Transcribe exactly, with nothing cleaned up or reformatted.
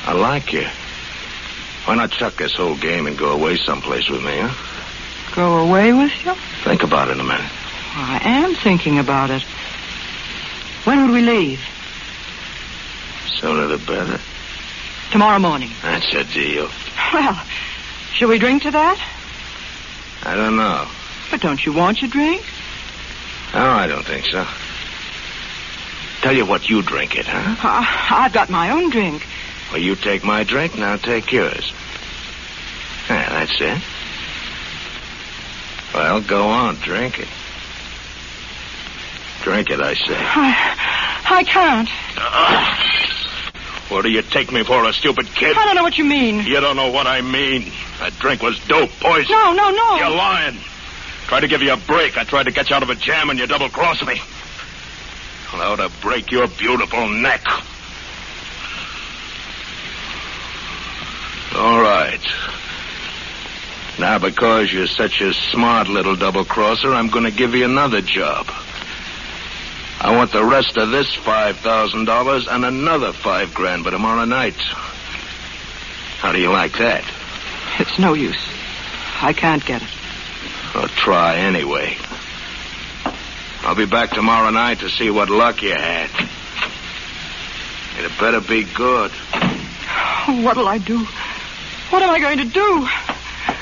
I like you. Why not chuck this whole game and go away someplace with me, huh? Go away with you? Think about it a minute. I am thinking about it. When would we leave? Sooner the better. Tomorrow morning. That's a deal. Well, shall we drink to that? I don't know. But don't you want your drink? No, I don't think so. Tell you what, you drink it, huh? Uh, I've got my own drink. Well, you take my drink, now take yours. Yeah, that's it. Well, go on, drink it. Drink it, I say. I, I can't. Uh, what do you take me for, a stupid kid? I don't know what you mean. You don't know what I mean. That drink was dope, poison. No, no, no. You're lying. Tried to give you a break. I tried to get you out of a jam, and you double-crossed me. Well, I ought to break your beautiful neck. All right. Now, because you're such a smart little double-crosser, I'm going to give you another job. I want the rest of this five thousand dollars and another five grand by tomorrow night. How do you like that? It's no use. I can't get it. Well, try anyway. I'll be back tomorrow night to see what luck you had. It better be good. What'll I do? What am I going to do?